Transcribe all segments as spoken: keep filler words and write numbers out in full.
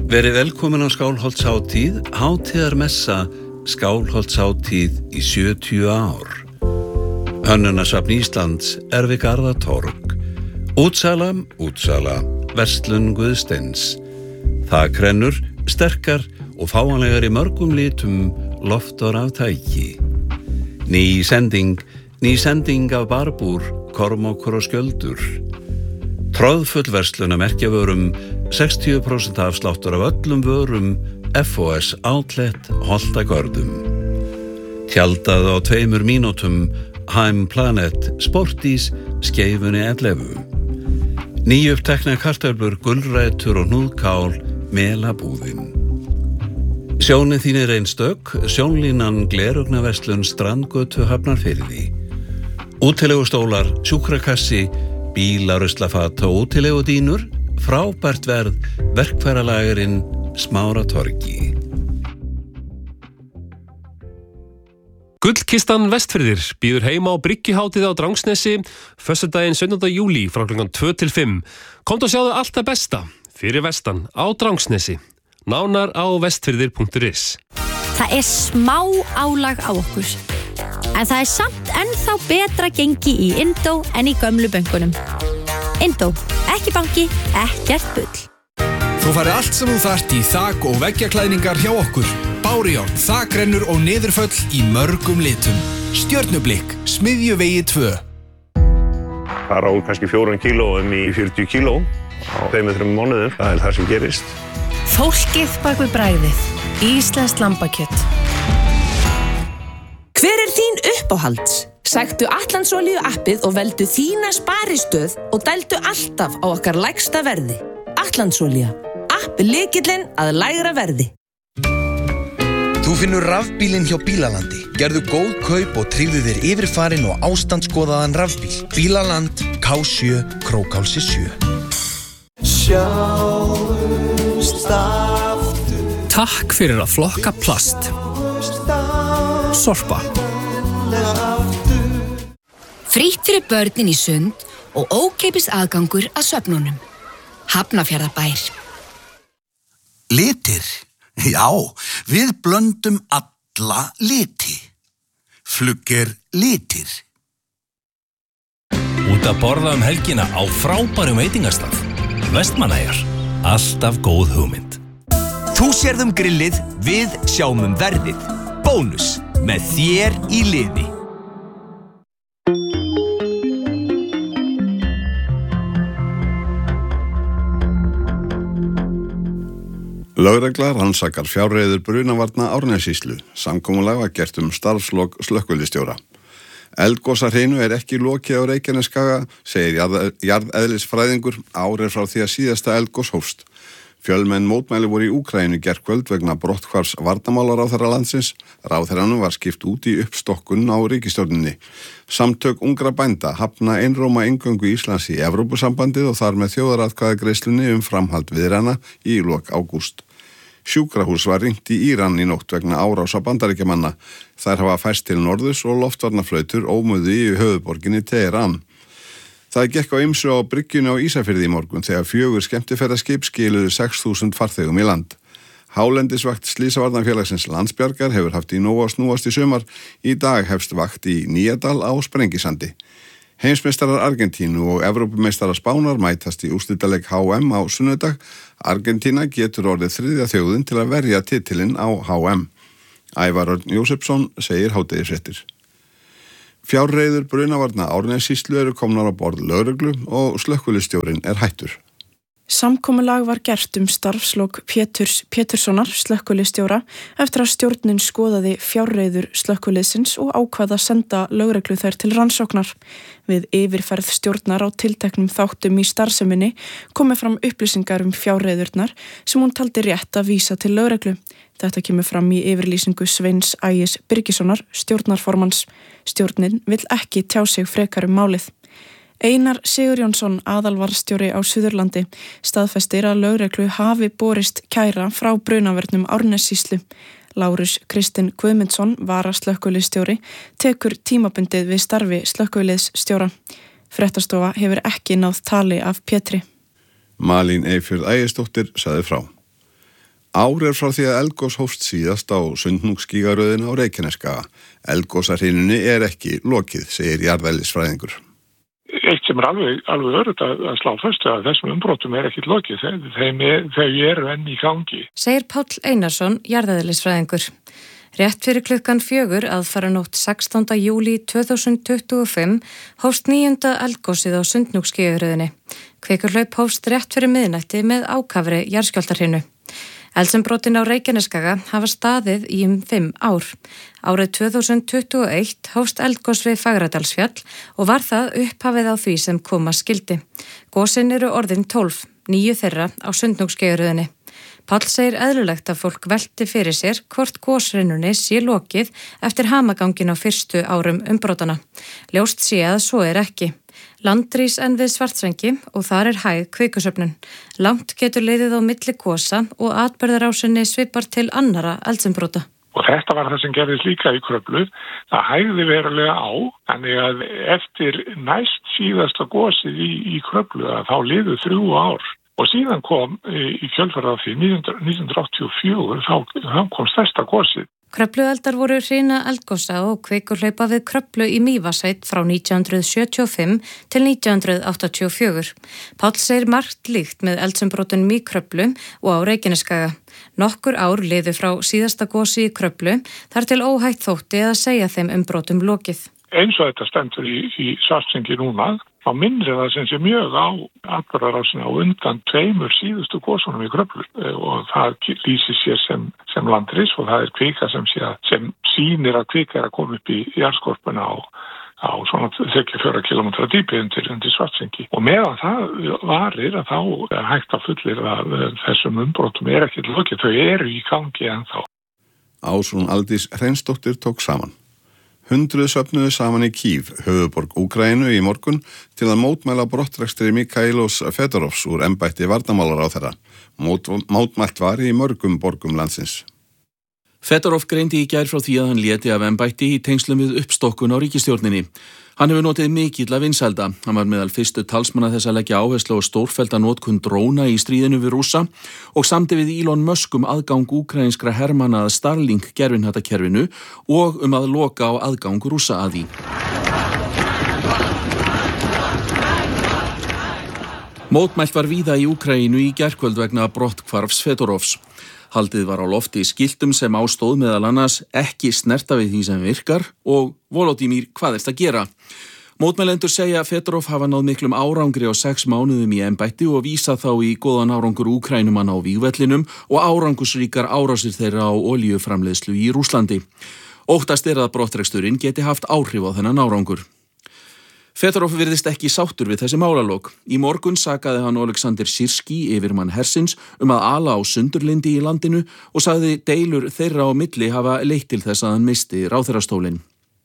Verið velkomin á Skálholtshátíð, hátíðarmessa Skálholtshátíð í sjötíu ár. Hönnunarsafn Íslands er við Garðatorg. Útsala, útsala, verslun Guðsteins. Þakrennur, sterkar og fáanlegar í mörgum litum, loftor af tæki. Ný sending, ný sending af barbúr, kormokkur og skjöldur. Tróðfull verslun að merkja vörum, sextíu prósent afsláttur af öllum vörum, F O S Outlet Holtagörðum. Tjaldað á tveimur mínútum, Heim Planet Sportís skeifunni ellefu. Nýupptekna kartöflur, gulrætur og hnúðkál, melabúðin. Sjónið þín er einstök, sjónlínan glerugnaverslun Strandgötu Hafnarfirði. Útilegustólar, sjúkrakassi, bílaruslafat og útilegudínur, frábært verð, verkfæralagerinn Smáratorgi. Gullkistan Vestfirðir býður heima á Bryggjuhátíð á Drangsnesi föstudaginn sautjánda júlí frá klukkan tvö til fimm. Komdu og sjáðu allt það besta fyrir vestan á Drangsnesi. Nánar á vestfirðir punktur is. Það er smá álag á okkur. En það er samt ennþá betra gengi í Indó en í gömlu bönkunum. Indó, ekki banki, ekkert bull. Þú færð allt sem þú þarft í þak- og veggjaklæðningar hjá okkur. Bárujárn, þakrennur og niðurföll í mörgum litum. Stjörnublikk, Smiðjuvegi tvö. Það er á kannski fjórum kílóum í fjörutíu kíló á tveimur þremur mánuðum. Það er það sem gerist. Fólkið bak við bragðið. Íslenskt lambakjöt. Hver er þín uppáhalds? Sæktu Atlandsolíu appið og veldu þína sparistöð og dældu alltaf á okkar lægsta verði. Atlandsolía. App lykillinn að lægra verði. Þú finnur rafbílinn hjá Bílalandi. Gerðu góð kaup og tryggðu þér yfirfarinn og ástandskoðaðan rafbíl. Bílaland, K sjö, Krókálsi sjö. Sjáumst aftur. Takk fyrir að flokka plast. Sorpa. Frítt fyrir börnin í sund og ókeypis aðgangur að svefnunum. Hafnarfjarðarbær. Litir? Já, við blöndum alla liti. Flugger litir. Út að borða um helgina á frábærum veitingastað. Vestmannaeyjar. Alltaf góð hugmynd. Þú sérð um grillið, við sjáum um verðið. Bónus, með þér í liði. Lögregla rannsakar fjárreiður brunavarna Árnessýslu. Samkomulag var gert um starfslok slökkviliðsstjóra. Eldgosahreinu er ekki lokið á Reykjanesskaga, segir jarðeðlisfræðingur árið frá því að síðasta eldgos hófst. Fjölmenn mótmæli voru í Úkraínu gærkvöld vegna brotthvarfs varnarmálaráðherra landsins. Ráðherranum var skipt út í uppstokkun á ríkisstjórninni. Samtök ungra bænda hafna einróma inngöngu Íslands í Evrópusambandið og þar með þjóðaratkvæðagreiðslunni um framhald viðræðna í lok ágúst. Sjúkrahús var hringt í Íran í nótt vegna árása Bandaríkjamanna. Þær hafa færst til norðurs og loftvarnaflautur ómuðu í höfuðborginni Teheran. Það gekk á ýmsu á bryggjunni á Ísafirði í morgun þegar fjögur skemmtiferðaskip skiluðu sex þúsund farþegum í land. Hálendisvakt Slysavarnarfélagsins Landsbjargar hefur haft í nóg að snúast í sumar. Í dag hefst vakt í Nýjadal á Sprengisandi. Heimsmeistarar Argentínu og Evrópumeistarar Spánar mætast í úrslitaleik H M á sunnudag. Argentína getur orðið þriðja þjóðin til að verja titilinn á H M. Ævar Örn Jósepsson segir hádegisfréttir. Fjárreiður brunavarna Árnessýslu eru komnar á borð lögreglu og slökkviliðsstjórinn er hættur. Samkomulag var gert um starfslok Péturs Péturssonar slökkviliðsstjóra eftir að stjórnin skoðaði fjárreiður slökkviliðsins og ákvað að senda lögreglu þær til rannsóknar. Við yfirferð stjórnar á tilteknum þáttum í starfseminni komu fram upplýsingar um fjárreiðurnar sem hún taldi rétt að vísa til lögreglu. Þetta kemur fram í yfirlýsingu Sveins Ægis Birgissonar, stjórnarformans. Stjórnin vill ekki tjá sig frekar um málið. Einar Sigurjónsson, aðalvarðstjóri á Suðurlandi, staðfestir að lögreglu hafi borist kæra frá brunavörnum Árnessýslu. Lárus Kristinn Guðmundsson, varaslökkviliðsstjóri, tekur tímabundið við starfi slökkviliðsstjóra. Fréttastofa hefur ekki náð tali af Pétri. Malín Eyfjörð Ægisdóttir sagði frá. Ár er frá því að eldgos hófst síðast á Sundhnúksgígaröðina á Reykjanesskaga. Eldgosahrinunni er ekki lokið, segir jarðeðlisfræðingur. Eitt sem er alveg, alveg örugt að, að slá föstu að þessum umbrotum er ekki lokið, þeim er, þau eru enn í gangi. Segir Páll Einarsson, jarðeðlisfræðingur. Rétt fyrir klukkan fjögur aðfaranótt sextánda júlí tvö þúsund tuttugu og fimm hófst níunda eldgosið á Sundhnúksgígaröðinni. Kvikurhlaup hófst rétt fyrir miðnætti með ákafri jarðskjálftahrinu. Eldsumbrotin á Reykjanesskaga hafa staðið í um fimm ár. Árið tvö þúsund tuttugu og eitt hófst eldgos við Fagradalsfjall og var það upphafið á því sem koma skildi. Gosin eru orðin tólf, níu þeirra á Sundhnúksgígaröðinni. Páll segir eðlilegt að fólk velti fyrir sér hvort gosrinnunni sé lokið eftir hamagangin á fyrstu árum umbrotana. Ljóst sé að svo er ekki. Landrís enn við Svartsengi og þar er hæg kvikusöfnun. Langt getur leiðið á milli gosa og atburðarásinni svipar til annara eldsumbrota. Og þetta var það sem gerðist líka í Kröflu. Það hægði verulega á, þannig að eftir næst síðasta gosið í, í Kröflu að þá liðu þrjú ár. Og síðan kom í kjölfarið af því nítján hundruð áttatíu og fjögur, þá, þá kom stærsta gosið. Kröflueldar voru hrina eldgosa og kvikurhlaupa við Kröflu í Mývatnssveit frá nítján hundruð sjötíu og fimm til nítján hundruð áttatíu og fjögur. Páll segir margt líkt með eldsumbrotunum í Kröflu og á Reykjanesskaga. Nokkur ár liðu frá síðasta gosi í Kröflu, þar til óhætt þótti að segja þeim umbrotum lokið. Eins og þetta stendur í, í Svartsengi núna, þá minnir það sem sé mjög á atburðarásina á undan tveimur síðustu gosunum í Kröflu og það lýsir sér sem, sem landris og það er kvika sem, sé, sem sýnir að kvika er að koma upp í jarðskorpuna á, á svona þriggja til fjögurra kílómetra dýpi undir, undir Svartsengi. Og meðan það varir að þá er hægt að fullir að þessum umbrotum er ekki lokið, þau eru í gangi ennþá. Ásrún Aldís Hreinsdóttir tók saman. Hundruð söfnuðu saman í Kív, höfuðborg Úkraínu í morgun til að mótmæla brottrekstri Mikhailos Fedorovs úr embætti varnarmálaráðherra. Mót, mótmælt var í mörgum borgum landsins. Fedorov greindi í gær frá því að hann léti af embætti í tengslum við uppstokkun á ríkisstjórninni. Hann hefur notið mikilla vinsælda. Hann var meðal fyrstu talsmanna þess að leggja áherslu á stórfellda notkun dróna í stríðinu við Rússa og samdi við Elon Musk um aðgang úkraínskra hermanna að Starlink gervihnatakerfinu og um að loka á aðgang Rússa að því. Mótmælt var víða í Úkraínu í gærkvöld vegna brotthvarfs Fedorovs. Haldið var á lofti skiltum sem ástóð meðal annars ekki snerta við því sem virkar og Volodymyr, hvað ertu að gera? Mótmælendur segja að Fedorov hafa náð miklum árangri á sex mánuðum í embætti og vísa þá í góðan árangur Úkrænumanna á vígvellinum og árangusríkar árásir þeirra á olíuframleiðslu í Rússlandi. Óttast er að brottreksturinn geti haft áhrif á þennan árangur. Fedorov virðist ekki sáttur við þessi málalok. Í morgun sakaði hann Oleksandr Syrski, yfirmann hersins, um að ala á sundurlyndi í landinu og sagði deilur þeirra á milli hafa leitt til þess að hann misti ráðherrastólinn.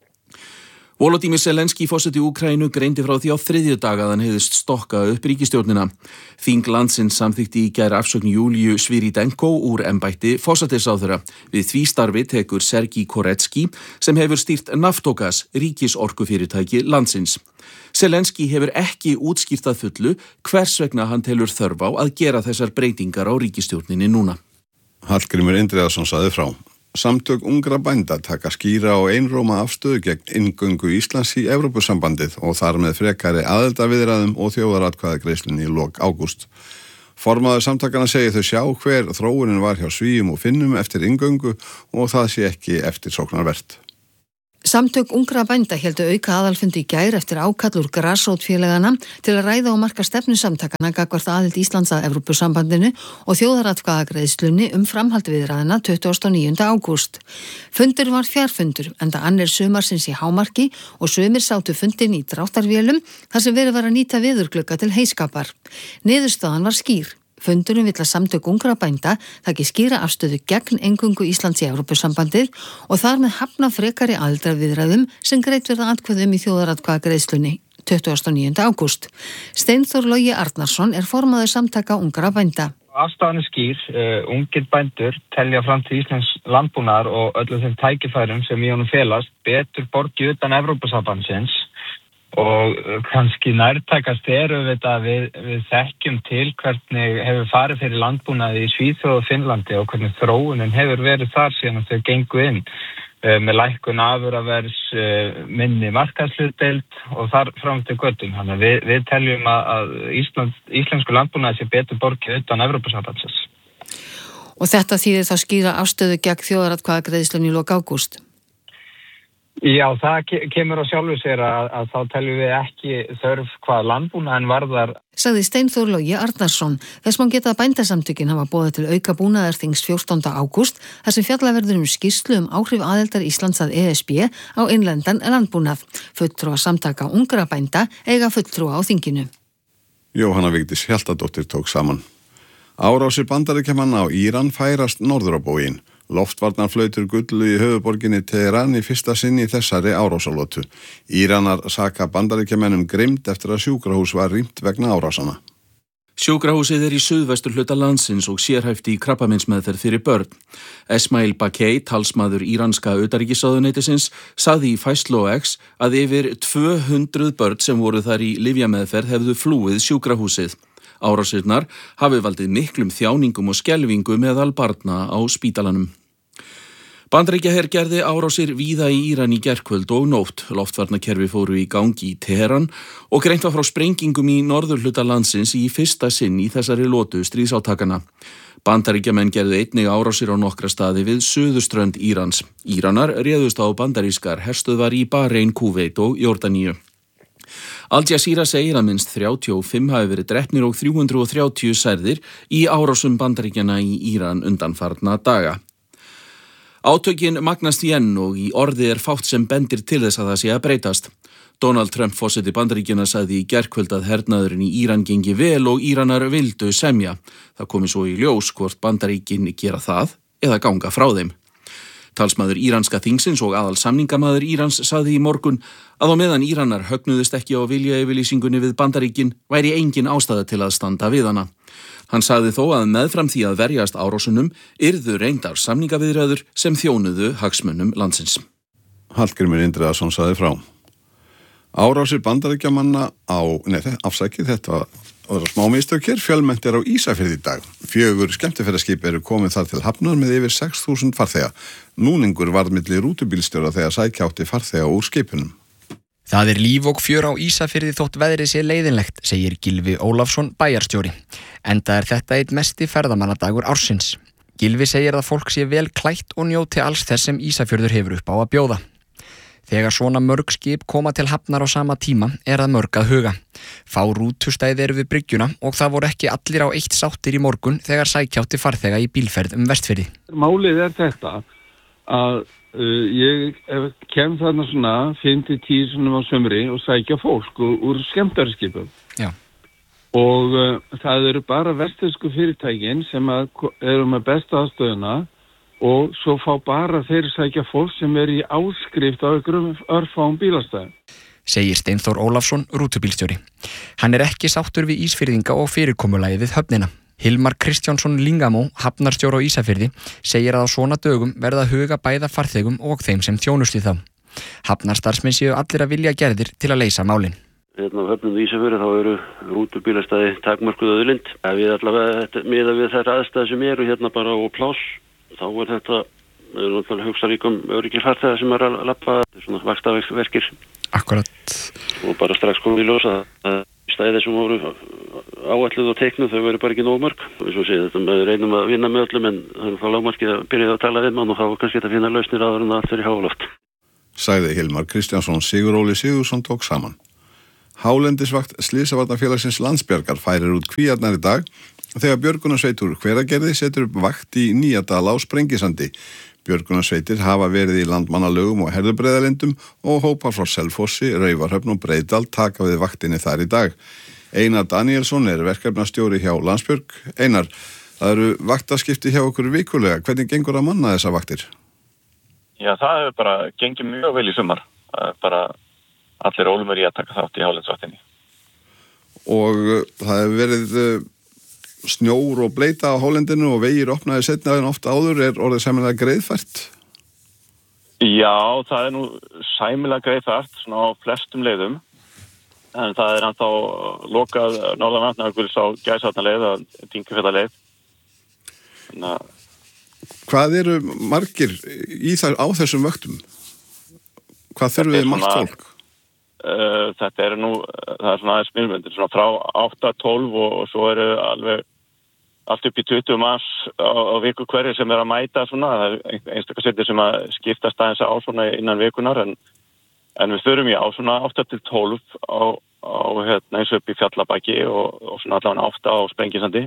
Volodymyr Zelenský, forseti Úkraínu, greindi frá því á þriðjudag að hann hefðist stokkað upp ríkisstjórnina. Þing landsins samþykkti í gær afsögn Júlíu Sviridenko úr embætti forsætisráðherra. Við því starfi tekur Sergej Koretsky sem hefur stýrt Naftogas, ríkisorkufyrirtæki landsins. Zelenský hefur ekki útskýrt að fullu hvers vegna hann telur þörf á að gera þessar breytingar á ríkisstjórninni núna. Hallgrímur Indriðason sagði frá. Samtök ungra bænda taka skýra og einróma afstöðu gegn inngöngu Íslands í Evrópusambandið og þar með frekari aðildarviðræðum og þjóðaratkvæðagreiðslunni í lok ágúst. Formaður samtakana segir þau sjá hver þróunin var hjá Svíum og Finnum eftir inngöngu og það sé ekki eftirsóknarvert. Samtök ungra bænda héldu auka aðalfundi í gær eftir ákall úr grasrótfélagana til að ræða og marka stefnu samtakana gagnvart aðild Íslands að Evrópusambandinu og þjóðaratkvæðagreiðslunni um framhaldsviðræðina tuttugasta og níunda ágúst. Fundur var fjarfundur enda annir sumarsins í hámarki og sumir sátu fundin í dráttarvélum þar sem verið var að nýta veðurglugga til heyskapar. Niðurstaðan var skýr. Fundurinn vill að samtök ungra bænda taki skýra afstöðu gegn eingöngu Íslands í Evrópusambandið og þar með hafna frekari aðildarviðræðum sem greitt verða atkvæðum í þjóðaratkvæðagreiðslunni tuttugasta og níunda ágúst. Steinþór Logi Arnarsson er formaður samtaka ungra bænda. Afstaðan er skýr, uh, ungir bændur telja fram til Íslands landbúnaðar og öllum þeim tækifærum sem í honum felast betur borgið utan Evrópusambandsins Og kannski nærtækast er auðvitað við, við þekkjum til hvernig hefur farið fyrir landbúnaði í Svíþjóð og Finnlandi og hvernig þróunin hefur verið þar síðan þau gengu inn með lækkun afurðaverðs, minni markaðshlutdeild og þar fram til göttum. Þannig að við, við teljum að Ísland, íslensku landbúnaði sé betur borgið utan Evrópusambandsins. Og þetta þýðir þá skýra afstöðu gegn þjóðaratkvæðagreiðslunni í lok ágúst? Já, það kemur á sjálfu sér að, að þá teljum við ekki þörf hvað landbúnaðin varðar. Sagði Steinþór Logi Arnarsson. Þess má geta að bændasamtökin hafa boðið til auka búnaðarþings fjórtánda ágúst þar sem fjallaverður um skýrslu um áhrif aðildar Íslands að E S B á innlendan landbúnað. Fulltrúa samtaka ungra bænda eiga fulltrúa á þinginu. Jóhanna Vigdís Hjaltadóttir tók saman. Árásir Bandaríkjamanna á Íran færast norður á bóginn. Loftvarnarflautur gullu í höfuborginni Teheran í fyrsta sinn í þessari árásalótu. Íranar saka Bandaríkjamennum grimmd eftir að sjúkrahús var rýmt vegna árásana. Sjúkrahúsið er í suðvestur hluta landsins og sérhæft í krabbameinsmeðferð fyrir börn. Esmail Bakay, talsmaður íranska utanríkisráðuneytisins, sagði í Fæslu á X að yfir tvö hundruð börn sem voru þar í lyfjameðferð hefðu flúið sjúkrahúsið. Árásirnar hafi valdið miklum þjáningum og skelfingu meðal barna á spítalanum. Bandaríkjaher gerði árásir víða í Íran í gærkvöld og nótt. Loftvarnakerfi fóru í gangi í Teheran og greint var frá sprengingum í norðurhluta landsins í fyrsta sinn í þessari lotu stríðsátakana. Bandaríkjamenn gerðu einnig árásir á nokkra staði við suðurströnd Írans. Íranar réðust á bandarískar herstöðvar í Bahrein, Kúveit og Jórdaníu. Al Jazeera segir að minnst þrjátíu og fimm hafi verið drepnir og þrjú hundruð og þrjátíu særðir í árásum Bandaríkjanna í Íran undanfarna daga. Átökin magnast í enn og í orði er fátt sem bendir til þess að það sé að breytast. Donald Trump forseti Bandaríkjanna sagði í gærkvöld að hernaðurinn í Íran gengi vel og Íranar vildu semja. Það komi svo í ljós hvort Bandaríkin gera það eða ganga frá þeim. Talsmaður íranska þingsins og aðal samningamaður Írans sagði í morgun að á meðan Íranar högnuðust ekki á viljayfirlýsingunni við Bandaríkin væri engin ástæða til að standa við hana. Hann sagði þó að meðfram því að verjast árásunum yrðu reyndar samningaviðræður sem þjónuðu hagsmunum landsins. Hallgrímur Indriðason sagði frá. Árásir Bandaríkjamanna á, nei, afsækið þetta var smá mistök hér, fjölmennt er á Ísafirði í dag. Fjögur skemmtiferðaskip eru komið þar til hafnar með yfir sex þúsund farþega. Núningur varð milli rútubílstjóra þegar sækja átti farþega úr skipunum. Það er líf og fjör á Ísafirði þótt veðrið sé leiðinlegt, segir Gylfi Ólafsson bæjarstjóri. Enda er þetta eitt mesti ferðamannadagur ársins. Gylfi segir að fólk sé vel klætt og njóti alls þess sem Ísafjörður hefur upp á að bjóða. Þegar svona mörg skip koma til hafnar á sama tíma er það mörg að huga. Fá rútustæði eru við bryggjuna og það voru ekki allir á eitt sáttir í morgun þegar sækjátti farþega í bílferð um Vestfirði. Málið er þetta að uh, ég kem þarna svona fimm til tíu sinnum á sumri og sækja fólk úr, úr skemmtarskipum. Já. Og uh, það eru bara vestfirsku fyrirtækin sem að, eru með besta aðstöðuna og svo fá bara þeir sækja fólk sem er í áskrift á einhverjum örfáum bílastæðum. Segir Steinþór Ólafsson, rútubílstjóri. Hann er ekki sáttur við Ísfirðinga og fyrirkomulagið við höfnina. Hilmar Kristjánsson Lingamó, hafnarstjóri á Ísafirði, segir að á svona dögum verða að huga bæða farþegum og þeim sem þjónustu þá. Hafnarstarfsmenn séu allir að vilja gerðir til að leysa málin. Hérna á höfnum í Ísafirði þá eru rútubílastæði takmörkuð auðlind. Við allavega miða við þær aðstæði sem eru hérna bara á pláss. Þá er þetta, við erum náttúrulega hugsa líka um öryggir farþega sem er að lappa, þetta er svona vaxtaverkir. Akkurat. Og bara strax komið í ljós að stæði sem voru áætluð og teiknuð, þau veru bara ekki nógu mörg. Við svo séum þetta, við reynum að vinna með öllum en það er þá lágmarkið að byrja að tala við mann og þá kannski þetta finna lausnir áður en það allt er í háaloft. Sagði Hilmar Kristjánsson. Sigur Óli Sigursson tók saman. Hálendisvakt Slysavarnafélagsins Landsbjargar færir út kvíarnar í dag þegar björgunarsveitur Hveragerði setur upp vakt í Nýjadal á Sprengisandi. Björgunarsveitir hafa verið í landmannalögum og herðubreiðalindum og hópar frá Selfossi, Raufarhöfn og Breiðdal taka við vaktinni þar í dag. Einar Danielsson er verkefnastjóri hjá Landsbjörg. Einar, það eru vaktaskipti hjá okkur vikulega. Hvernig gengur að manna þessa vaktir? Já, það hefur bara gengið mjög vel í sumar. Það er bara allir ólumur í að taka þátt í hálendisvaktinni. Og það hefur verið snjór og bleita á hálendinu og vegir opnaði setna en oft áður, er orðið sæmilega greiðfært? Já, það er nú sæmilega greiðfært svona á flestum leiðum en það er ennþá lokað norðan Vatnajökuls á Gæsavatnaleið að Dyngjufjallaleið. Þannig að Hvað eru margir í það, á þessum vöktum? Hvað þurfum við margt fólk? Uh, þetta er nú, það er svona aðeins mismunandi, svona frá átta til tólf og, og svo eru alveg allt upp í tuttugu manns á, á viku hverju sem er að mæta svona, það er einstakar settir sem að skiptast aðeins á svona innan vikunar en, en við þurfum í á svona átta til tólf á, á hérna eins og upp í Fjallabaki og, og svona allavega átta á Sprengisandi.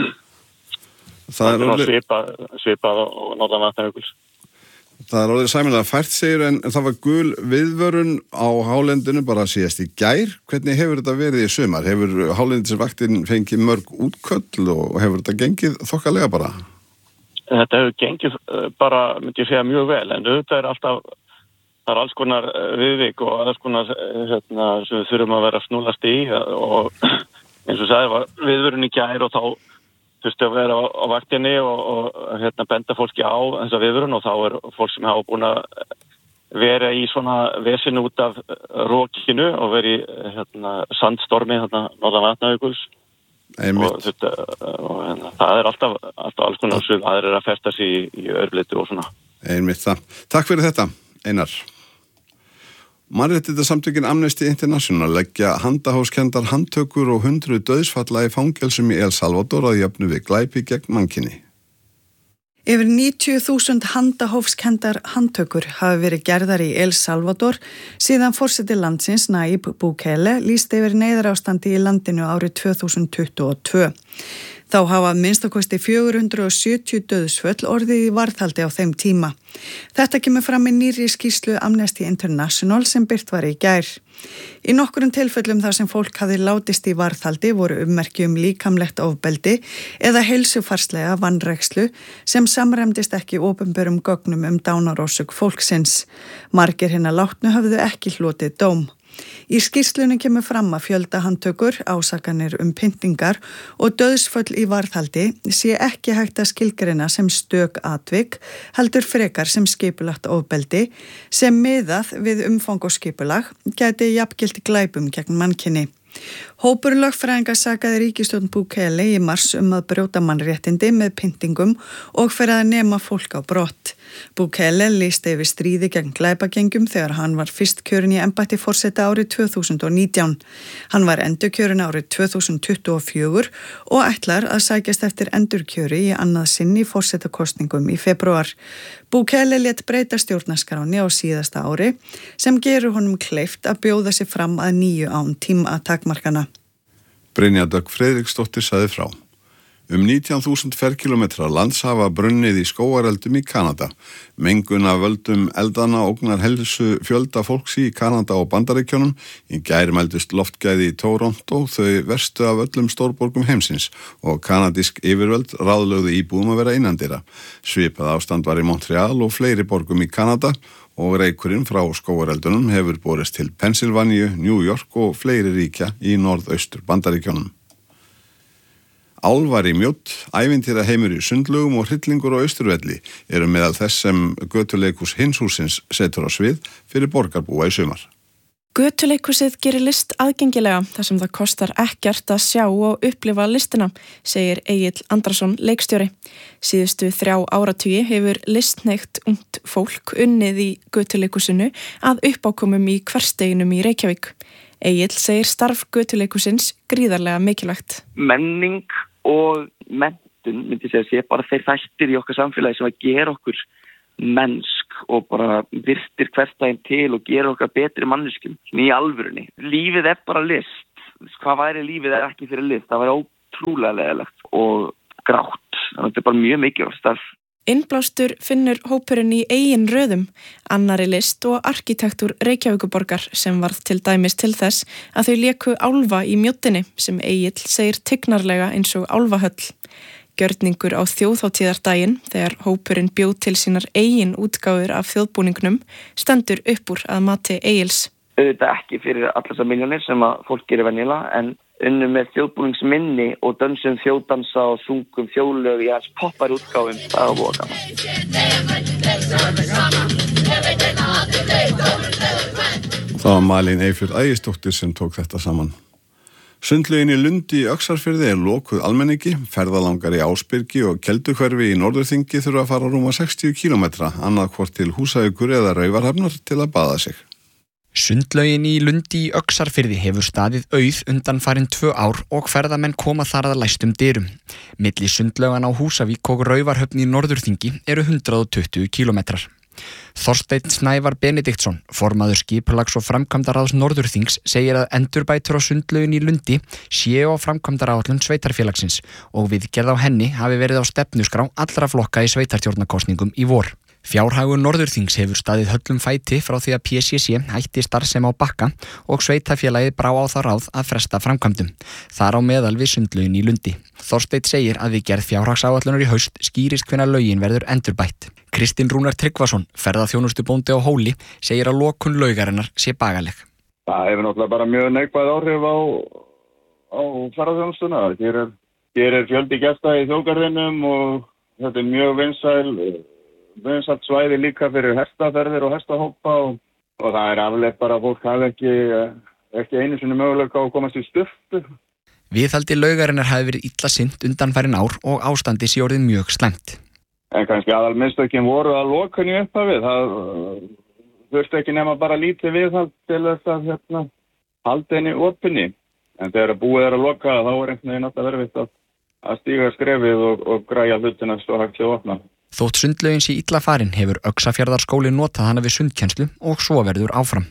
Það er orðið svipað, svipað og norðan Vatnajökuls. Það er orðið sæmilega fært segir en það var gul viðvörun á hálendinu bara síðast í gær. Hvernig hefur þetta verið í sumar? Hefur hálendisvaktin fengið mörg útköll og hefur þetta gengið þokkalega bara? Þetta hefur gengið bara, myndi ég segja, mjög vel en þetta er alltaf, það er alls konar viðvik og alls konar hérna, sem við þurfum að vera snúlast í og eins og sagði var viðvörun í gær og þá þurfti að vera á, á vaktinni og, og hérna benda fólki á þessa viðvörun og þá er fólk sem hafa búin að vera í svona vesin út af rokinu og veri hérna sandstormi hérna norðan Vatnajökuls og, þetta, og hérna, það er alltaf, alltaf alls konar sem aðrir að festa sig í, í örblitu og svona. Einmitt það. Takk fyrir þetta, Einar. Mannréttindasamtökin Amnesty International leggja handahófskendar handtökur og hundruð dauðsfalla í fangelsum í El Salvador að jöfnu við glæpi gegn mannkyni. Yfir níutíu þúsund handahófskendar handtökur hafa verið gerðar í El Salvador síðan forseti landsins Nayib Bukele lýsti yfir neyðarástandi í landinu árið tvö þúsund tuttugu og tvö. Þá hafa minnstakosti fjögur hundruð sjötíu dauðsföll orðið í varðhaldi á þeim tíma. Þetta kemur fram í nýrri skýrslu Amnesty International sem birt var í gær. Í nokkurum tilfellum þar sem fólk hafði látist í varðhaldi voru ummerki um líkamlegt ofbeldi eða heilsufarslega vanrækslu sem samræmdist ekki opinberum gögnum um dánarorsök fólksins. Margir hinna látnu höfðu ekki hlotið dóm. Í skýrslunni kemur fram að fjöldahandtökur, ásakanir um pyntingar og dauðsföll í varðhaldi sé ekki hægt að skilgreina sem stök atvik, heldur frekar sem skipulagt ofbeldi sem miðað við umfang og skipulag gæti jafngilt glæpum gegn mannkyni. Hópur lögfræðinga sakaði ríkisstjórn Bukele í mars um að brjóta mannréttindi með pyntingum og fyrir að nema fólk á brott. Bukele lýsti yfir stríði gegn glæpagengjum þegar hann var fyrst kjörin í embætti forseta árið tvö þúsund og nítján. Hann var endurkjörin árið tvö þúsund tuttugu og fjögur og ætlar að sækjast eftir endurkjöri í annað sinn í forsetakosningum í febrúar. Bukele lét breyta stjórnarskráni á síðasta ári sem gerur honum kleift að bjóða sig fram að nýju án tíma takmarkana. Brynja Dögg Friðriksdóttir sagði frá. Um nítján þúsund ferkílómetra lands hafa brunnið í skógareldum í Kanada. Mengun af völdum eldana ógnar helsu fjölda fólks í Kanada og Bandaríkjunum. Í gær mældust loftgæði í Toronto, þau verstu af öllum stórborgum heimsins og kanadísk yfirvöld ráðlögðu íbúum að vera innandira. Svipað ástand var í Montreal og fleiri borgum í Kanada og reykurinn frá skógareldunum hefur borist til Pennsylvania, New York og fleiri ríkja í norðaustur Bandaríkjunum. Álvar í Mjódd, ævintýra heimur í Sundlugum og hryllingur á Austurvelli eru meðal þess sem götuleikhús Hinshúsins setur á svið fyrir borgarbúa í sumar. Götuleikhúsið gerir list aðgengilega þar sem það kostar ekkert að sjá og upplifa listina, segir Egill Andrason leikstjóri. Síðustu þrjá áratugi hefur listneygt ungt fólk unnið í götuleikhúsinu að uppákomum í hversteginum í Reykjavík. Egill segir starf götuleikhúsins gríðarlega mikilvægt. Menning og menntun, myndi ég segja, sé bara þeir þættir í okkar samfélagi sem að gera okkur mennsk og bara virtir hverstæðin til og gera okkar betri manneskjum í alvörunni. Lífið er bara list. Hvað væri lífið er ekki fyrir list? Það væri ótrúlega leiðilegt og grátt. Þannig að þetta er bara mjög mikilvægt starf. Innblástur finnur hópurinn í eigin röðum, annari list og arkitektúr Reykjavíkuborgar sem varð til dæmis til þess að þau léku álfa í Mjóddinni sem Egill segir tignarlega eins og álfahöll. Gjörningur á þjóðhátíðardaginn þegar hópurinn bjóð til sínar eigin útgáfur af þjóðbúningnum stendur upp úr að mati Egils. Auðvitað ekki fyrir allar þessar milljónir sem að fólk gerir venjulega en unnum með þjóðbúningsminni og dönsum þjóðdansa og sungum þjóðlög í hans poppar útgáfum. Það var búið gaman. Það var Malín Eyfjörð Ægisdóttir sem tók þetta saman. Sundlaugin í Lundi í Öxarfirði er lokuð almenningi, ferðalangar í Ásbyrgi og Keldukverfi í Norðurþingi þurfa að fara rúma sextíu kílómetra, annað hvort til Húsaukur eða Raufarhafnar til að baða sig. Sundlaugin í Lundi í Öxarfirði hefur staðið auð undanfarin tvö ár og ferðamenn koma þar að læstum dyrum. Milli sundlaugan á Húsavík og Raufarhöfn í Norðurþingi eru hundrað og tuttugu kílómetrar. Þorsteinn Snævar Benediktsson, formaður skipulags- og framkvæmdaráðs Norðurþings, segir að endurbætur á sundlaugin í Lundi séu á framkvæmdaráætlun sveitarfélagsins og viðgerð á henni hafi verið á stefnuskrá allra flokka í sveitarstjórnarkosningum í vor. Fjárhagur Norðurþings hefur staðið höllum fæti frá því að P C C hætti starfsemi á Bakka og sveitarfélagið brá á það ráð að fresta framkvæmdum. Þar á meðal við sundlaugin í Lundi. Þorsteinn segir að við gerð fjárhagsáætlunar í haust skýrist hvenær laugin verður endurbætt. Kristinn Rúnar Tryggvason, ferðaþjónustubóndi á Hóli, segir að lokun laugarinnar sé bagaleg. Það hefur náttúrulega bara mjög neikvæð áhrif á, á ferðaþjónustuna. Hér er, hér er fjöldi gesta í þjóðgarðinum og þetta er mjög vinsæl, vinsælt svæði líka fyrir hestaferðir og hestahópa og, og það er afleitt bara að fólk hafi ekki, ekki einu sinni möguleika á að komast í sturtu. Viðhaldi laugarinnar hafi verið illa sinnt undanfarin ár og ástandi sé orðið mjög slæmt. En kannski aðal mistökin voru að loka henni upphafið. Það þurfti ekki nema bara lítið viðhald til þess að hérna, halda henni opinni. En þegar búið er að loka þá er einhvern veginn alltaf verið að, að stíga skrefið og, og græja hlutina svo hægt að opna. Þótt sundlaugin sé illa farin hefur Öxarfjarðarskóli notað hana við sundkennslu og svo verður áfram.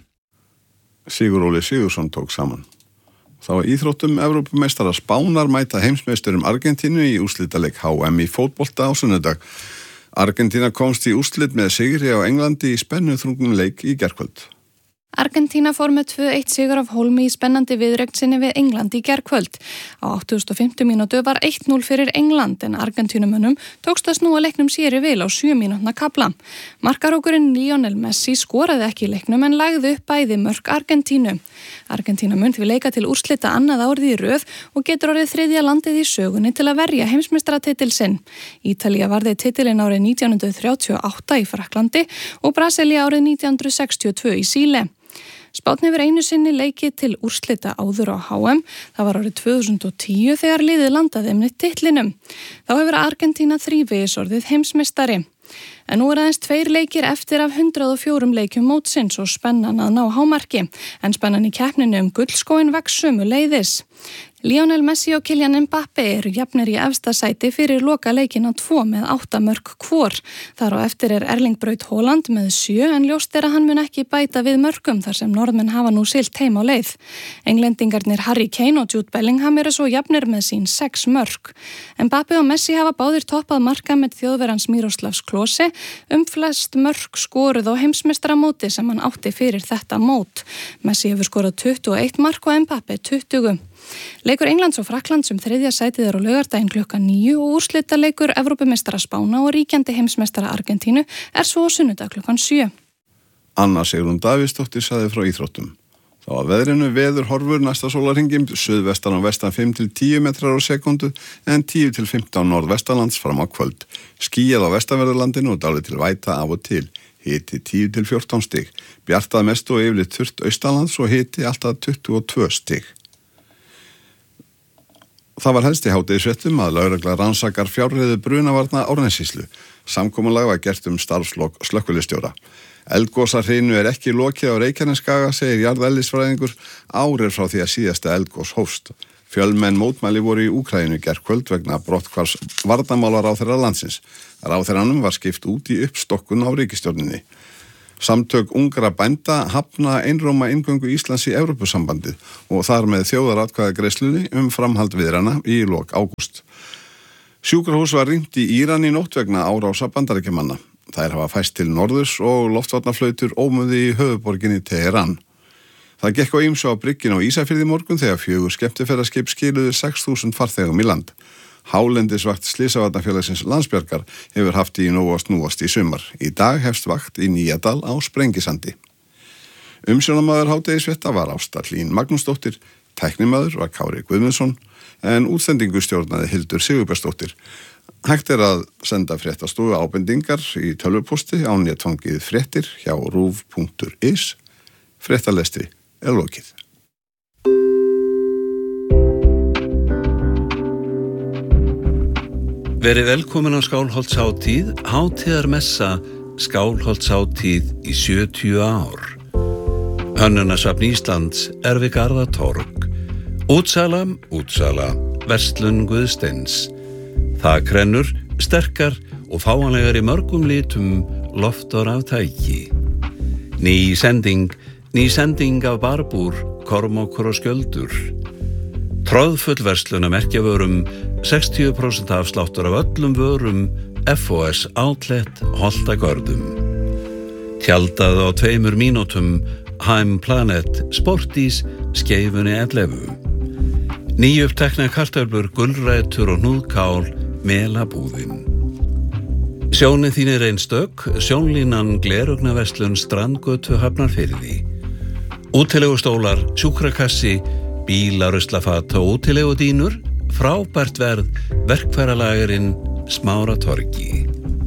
Sigur Óli Sigursson tók saman. Þá var íþróttum Evrópumeistara Spánar mæta heimsmeisturum Argentínu í úrslitaleik H M í fótbolta á sunnudag. Argentína komst í úrslit með sigri á Englandi í spennuþrungnum leik í gærkvöld. Argentína fór með tvö eitt sigur af hólmi í spennandi viðureign sinni við England í gærkvöld. Á áttugasta og fimmtu mínútu var eitt núll fyrir England en Argentínumönnum tókst að snúa leiknum sér í vil á sjö mínútna kafla. Markarókurinn Lionel Messi skoraði ekki í leiknum en lagði upp bæði mörk Argentínu. Argentína mun því leika til úrslita annað árið í röð og getur orðið þriðja landið í sögunni til að verja heimsmeistaratitil sinn. Ítalía varði titilinn árið nítján hundruð þrjátíu og átta í Frakklandi og Brasilía árið nítján hundruð sextíu og tvö í Síle. Spánn hefur einu sinni leikið til úrslita áður á H M, það var árið tvö þúsund og tíu þegar liðið landaði með titlinum. Þá hefur Argentína þrívegis orðið heimsmeistari. En nú er aðeins tveir leikir eftir af hundrað og fjórum leikjum mótsins og spennan að ná hámarki, en spennan í keppninu um gullskóin vex sömuleiðis. Lionel Messi og Kylian Mbappe eru jafnir í efsta sæti fyrir loka leikina tvo með átta mörk hvor. Þar á eftir er Erling Braut Haaland með sjö en ljóst er að hann mun ekki bæta við mörkum þar sem norðmenn hafa nú siglt heim á leið. Englendingarnir Harry Kane og Jude Bellingham eru svo jafnir með sín sex mörk. Mbappe og Messi hafa báðir toppað marka með þjóðverans Miroslavs Klose um flest mörk skoruð á heimsmeistaramóti sem hann átti fyrir þetta mót. Messi hefur skorað tuttugu og eitt mark og Mbappe tuttugu. Leikur Englands og Frakklands um þriðja sætið er á laugardaginn klukkan níu og úrslita leikur Evrópumeistara Spána og ríkjandi heimsmeistara Argentínu er svo á sunnudag klukkan sjö. Anna Sigrún Davíðsdóttir sagði frá íþróttum. Þá að veðrinu veður horfur næsta sólarhringim, suðvestan og vestan fimm til tíu metrar á sekundu en tíu til fimmtán norðvestanlands fram á kvöld. Skýjað á vestanverðurlandinu og dálítið til væta af og til. Hiti tíu til fjórtán stig. Bjartað mest og yfirleitt þurrt austanlands og hiti alltaf tuttugu og tvö stig. Það var helst í hádegisfréttum að lögregla rannsakar fjárreiður brunavarna Árnessýslu. Samkomulag var gert um starfslok slökkvilistjóra. Eldgosahrynu er ekki lokið á Reykjanesskaga, segir jarðeðlisfræðingur, árið frá því að síðasta eldgos hófst. Fjölmenn mótmæli voru í Úkraínu gærkvöld vegna brotthvarfs varnarmálaráðherra landsins. Ráðherranum var skipt út í uppstokkun á ríkisstjórninni. Samtök ungra bænda hafna einróma inngöngu Íslands í Evrópusambandið og þar með þjóðaratkvæðagreiðslunni um framhald viðrana í lok ágúst. Sjúkrahús var rýmt í Íran í nótt vegna árása Bandaríkjamanna. Þær hafa fæst til norðurs og loftvarnaflautur ómuði í höfuborginni Teheran. Það gekk á ýmsu á brygginu á Ísafirði morgun þegar fjögur skemmtiferðaskip skiluðu sex þúsund farþegum í land. Hálendisvakt Slysavarnafélagsins Landsbjargar hefur haft í nógu að snúast í sumar. Í dag hefst vakt í Nýjadal á Sprengisandi. Umsjónamaður hádegisfrétta var Ásta Hlín Magnúsdóttir, tæknimaður var Kári Guðmundsson en útsendingu stjórnaði Hildur Sigurbjörnsdóttir. Hægt er að senda fréttastofu ábendingar í tölvupósti á netfangið fréttir hjá rúv punktur is Fréttalestri er lokið. Verið velkomin á Skálholtshátíð, hátíðarmessa Skálholtshátíð í sjötíu ár. Hönnunasafn Íslands er við Garðatorg. Útsala, útsala, verslun Guðsteins. Þakrennur, sterkar og fáanlegar í mörgum litum, loftor af tæki. Ný sending, ný sending af barbúr, kormokkur og skjöldur. Tróðfull verslun að merkja vörum, sextíu prósent afsláttur af öllum vörum, F O S Outlet Holtagörðum. Tjaldað á tveimur mínútum, Heim Planet, Sportís, skeifunni ellefu. Nýjupptekna kartöflur, gulrætur og hnúðkál, melabúðin. Sjónið þín er einstök, sjónlínan glerugnaverslun Strandgötu Hafnarfirði. Útilegustólar, sjúkrakassi, bílaruslafat og útilegudínur, frábært verð, verkfæralagerinn Smáratorgi.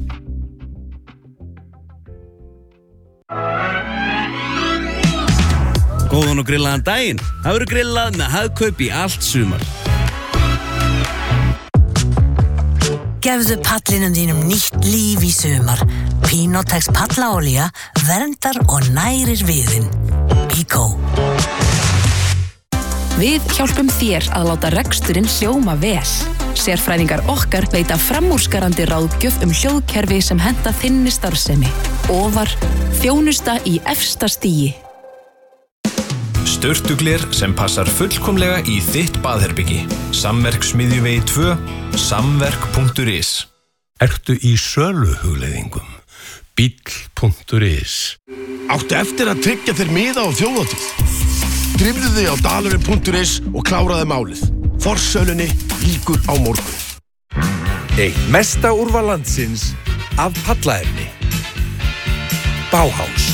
Góðan og grillaðan daginn. Það verður grillað með Hagkaup í allt sumar. Gefðu pallinum þínum nýtt líf í sumar. Pinotex pallaolía verndar og nærir viðinn. Bíkó. Við hjálpum þér að láta reksturinn hljóma vel. Sérfræðingar okkar veita framúrskarandi ráðgjöf um hljóðkerfi sem henta þinni starfsemi. Ofar, þjónusta í efsta stigi. Sturtugler sem passar fullkomlega í þitt baðherbyggi. Samverk smiðjuvegi tvö, samverk punktur is. Ertu í söluhugleiðingum? Bíll punktur is. Áttu eftir að tryggja þér miða á þjóðhátíð? Drifðu þig á dalurinn punktur is og kláraðu málið. Forsölunni lýkur á morgun. Eitt mesta úrval landsins af pallaefni. Bauhaus.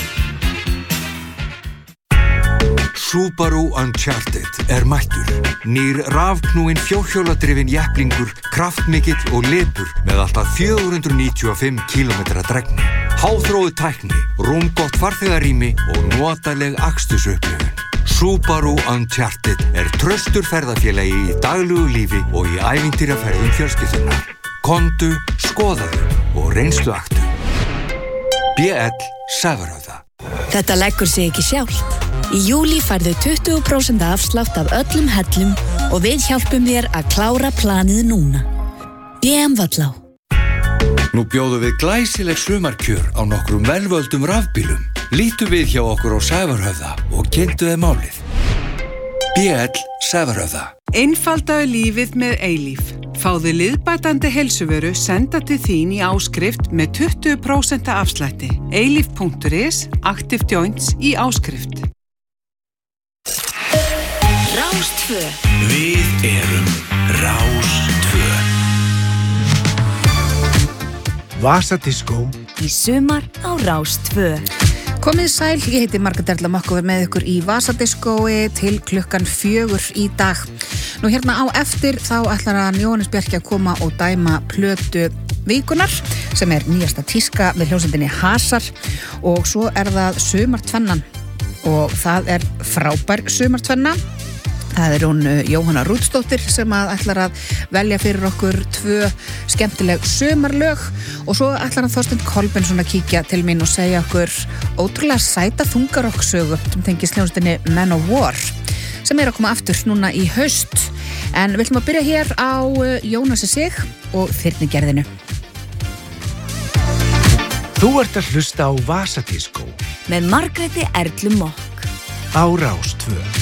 Subaru Uncharted er mættur. Nýr rafknúinn fjórhjóladrifinn jepplingur, kraftmikill og lipur með alltaf fjögur hundruð níutíu og fimm kílómetra dregni. Háþróuð tækni, rúmgott farþegarými og notaleg akstursupplifun. Subaru Uncharted er traustur ferðafélagi í daglugu lífi og í ævintýraferðum fjölskyldunar. Komdu, skoðaðu og reynsluaktu. B L Sævarhöfða. Þetta leggur sig ekki sjálft. Í júlí færðu tuttugu prósent afslátt af öllum hellum og við hjálpum þér að klára planið núna. B M Vallá. Nú bjóðum við glæsileg sumarkjör á nokkrum velvöldum rafbílum. Lítu við hjá okkur á Sævarhöfða og kynntu þið málið. B L Sævarhöfða. Einfaldaðu lífið með Eilíf. Fáðu liðbætandi heilsuvöru senda til þín í áskrift með tuttugu prósent afslætti. eilíf punktur is, Active Joints í áskrift. Rás tvö. Við erum Rás tvö. Vasadiskó í sumar á Rás tvö. Komið sæl, ég heiti Margrét Erla Mökk og er með ykkur í Vasadiskói til klukkan fjögur í dag. Nú hérna á eftir þá ætlar hann Jóhannes Bjarki að koma og dæma plötu vikunar sem er nýjasta tíska með hljómsveitinni Hasar og svo er það sumartvennan og það er frábær sumartvenna. Það er hún Jóhanna Rútsdóttir sem að ætlar að velja fyrir okkur tvö skemmtileg sumarlög og svo ætlar hann Þorsteinn Kolbeinsson að kíkja til mín og segja okkur ótrúlega sæta þungarokksögu sem tengist hljómsveitinni Men of War sem er að koma aftur núna í haust. En við ætlum að byrja hér á Jónasi Sig og Þyrnigerðinu. Þú ert að hlusta á Vasadiskó með Margréti Erlu Mökk á Rás tvö.